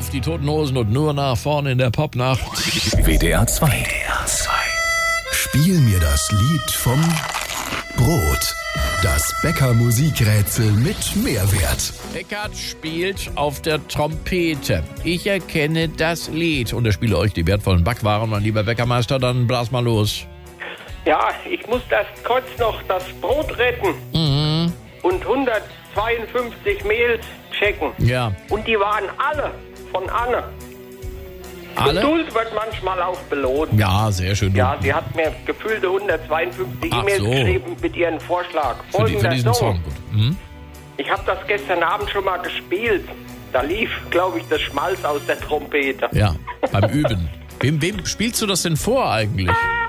auf die Toten Hosen und nur nach vorne in der Popnacht. WDR 2. Spiel mir das Lied vom Brot. Das Bäcker-Musikrätsel mit Mehrwert. Eckart spielt auf der Trompete. Ich erkenne das Lied und spiele euch die wertvollen Backwaren, mein lieber Bäckermeister. Dann blas mal los. Ja, ich muss erst kurz noch das Brot retten und 152 Mehl checken. Ja. Und die waren alle von Anne. Alle? Geduld wird manchmal auch belohnt. Ja, sehr schön. Ja, sie hat mir gefühlte 152 E-Mails so. geschrieben mit ihrem Vorschlag. Für diesen Song. Gut. Ich habe das gestern Abend schon mal gespielt. Da lief, glaube ich, das Schmalz aus der Trompete. Ja, beim Üben. Wem spielst du das denn vor eigentlich?